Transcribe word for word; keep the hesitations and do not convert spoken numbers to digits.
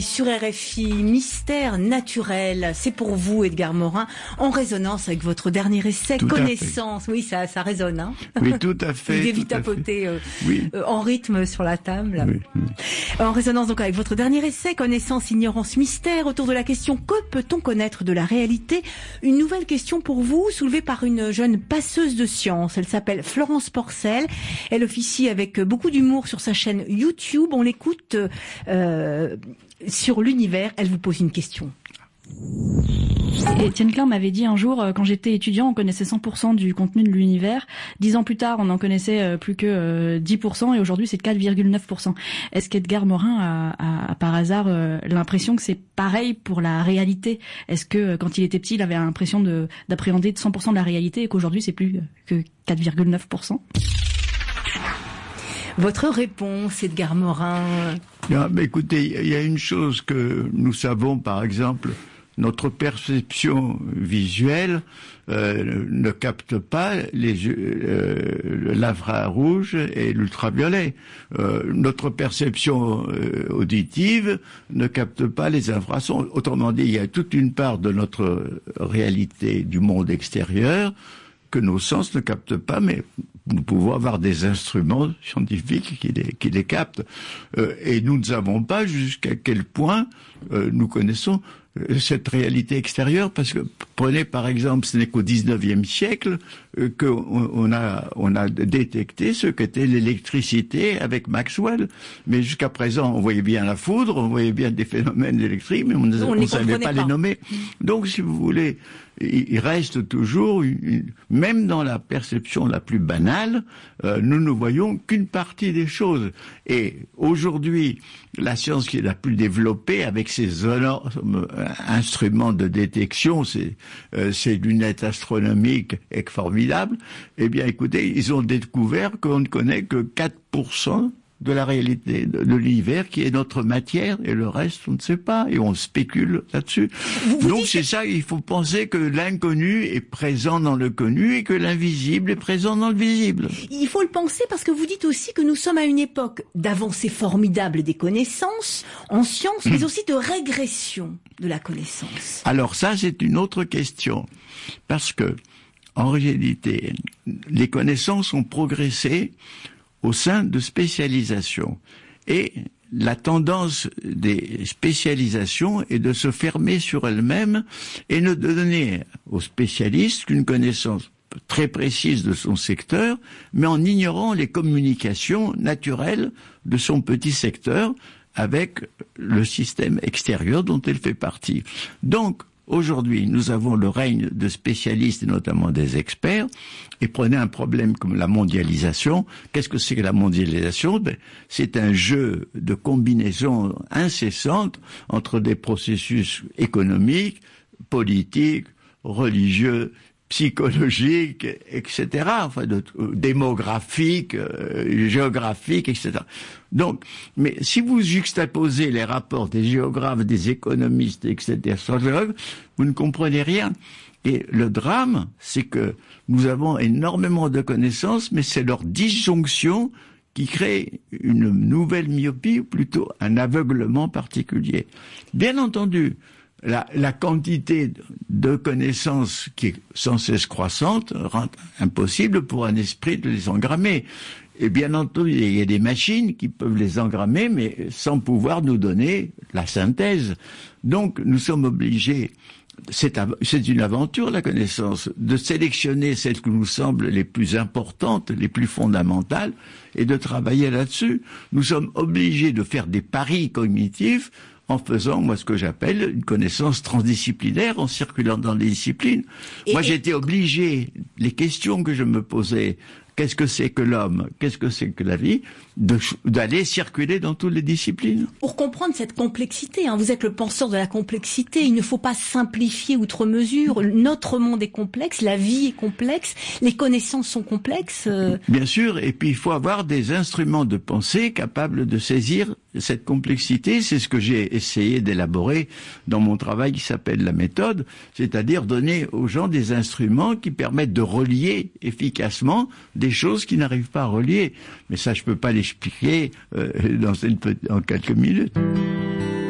Sur R F I, Mystère naturel, c'est pour vous Edgar Morin, en résonance avec votre dernier essai, tout Connaissance. Oui, ça, ça résonne. Hein, oui, tout à fait. Vous devez tapoter euh, oui. euh, en rythme sur la table. Oui, oui. En résonance donc avec votre dernier essai, Connaissance, ignorance, mystère, autour de la question que peut-on connaître de la réalité? Une nouvelle question pour vous, soulevée par une jeune passeuse de science. Elle s'appelle Florence Porcel. Elle officie avec beaucoup d'humour sur sa chaîne YouTube. On l'écoute euh, sur l'univers. Elle vous pose une question. Étienne Klein m'avait dit un jour, quand j'étais étudiant, on connaissait cent pour cent du contenu de l'univers. Dix ans plus tard, on en connaissait plus que dix pour cent et aujourd'hui, c'est quatre virgule neuf pour cent. Est-ce qu'Edgar Morin a, a, a par hasard l'impression que c'est pareil pour la réalité? Est-ce que quand il était petit, il avait l'impression de, d'appréhender cent pour cent de la réalité et qu'aujourd'hui, c'est plus que quatre virgule neuf pour cent? Votre réponse, Edgar Morin? Ah, mais écoutez, il y a une chose que nous savons, par exemple, notre perception visuelle euh, ne capte pas les euh, l'infrarouge et l'ultraviolet. Euh, notre perception euh, auditive ne capte pas les infrasons. Autrement dit, il y a toute une part de notre réalité du monde extérieur que nos sens ne captent pas, mais nous pouvons avoir des instruments scientifiques qui les, qui les captent. Euh, et nous ne savons pas jusqu'à quel point euh, nous connaissons euh, cette réalité extérieure, parce que prenez par exemple, ce n'est qu'au dix-neuvième siècle euh, qu'on on a, on a détecté ce qu'était l'électricité avec Maxwell. Mais jusqu'à présent, on voyait bien la foudre, on voyait bien des phénomènes électriques, mais on ne savait pas, pas les nommer. Donc, si vous voulez, il reste toujours, une, même dans la perception la plus banale, euh, nous ne voyons qu'une partie des choses. Et aujourd'hui, la science qui est la plus développée, avec ses énormes instruments de détection, ces, euh, ces lunettes astronomiques formidables, eh bien écoutez, ils ont découvert qu'on ne connaît que quatre pour cent de la réalité de, de l'univers qui est notre matière, et le reste on ne sait pas et on spécule là-dessus. Donc c'est ça, il faut penser que l'inconnu est présent dans le connu et que l'invisible est présent dans le visible. Il faut le penser parce que vous dites aussi que nous sommes à une époque d'avancée formidable des connaissances en sciences, mais aussi de régression de la connaissance. Alors ça, c'est une autre question, parce que en réalité, les connaissances ont progressé au sein de spécialisations. Et la tendance des spécialisations est de se fermer sur elles-mêmes et ne donner aux spécialistes qu'une connaissance très précise de son secteur, mais en ignorant les communications naturelles de son petit secteur avec le système extérieur dont elle fait partie. Donc, aujourd'hui, nous avons le règne de spécialistes et notamment des experts. Et prenez un problème comme la mondialisation. Qu'est-ce que c'est que la mondialisation? Ben, c'est un jeu de combinaison incessante entre des processus économiques, politiques, religieux, psychologiques, et cetera. Enfin, de, euh, démographiques, euh, géographiques, et cetera. Donc, mais si vous juxtaposez les rapports des géographes, des économistes, et cetera, vous ne comprenez rien. Et le drame, c'est que nous avons énormément de connaissances, mais c'est leur disjonction qui crée une nouvelle myopie, ou plutôt un aveuglement particulier. Bien entendu, la, la quantité de connaissances qui est sans cesse croissante rend impossible pour un esprit de les engrammer. Et bien entendu, il y a des machines qui peuvent les engrammer, mais sans pouvoir nous donner la synthèse. Donc, nous sommes obligés, c'est, c'est une aventure, la connaissance, de sélectionner celles qui nous semblent les plus importantes, les plus fondamentales, et de travailler là-dessus. Nous sommes obligés de faire des paris cognitifs en faisant, moi, ce que j'appelle une connaissance transdisciplinaire, en circulant dans les disciplines. Et moi, j'étais obligé, les questions que je me posais, qu'est-ce que c'est que l'homme, qu'est-ce que c'est que la vie, de, d'aller circuler dans toutes les disciplines. Pour comprendre cette complexité, hein, vous êtes le penseur de la complexité, il ne faut pas simplifier outre mesure, notre monde est complexe, la vie est complexe, les connaissances sont complexes. Euh... Bien sûr, et puis il faut avoir des instruments de pensée capables de saisir cette complexité. C'est ce que j'ai essayé d'élaborer dans mon travail qui s'appelle la méthode, c'est-à-dire donner aux gens des instruments qui permettent de relier efficacement des choses qui n'arrivent pas à relier. Mais ça, je peux pas l'expliquer euh, dans, une, dans quelques minutes.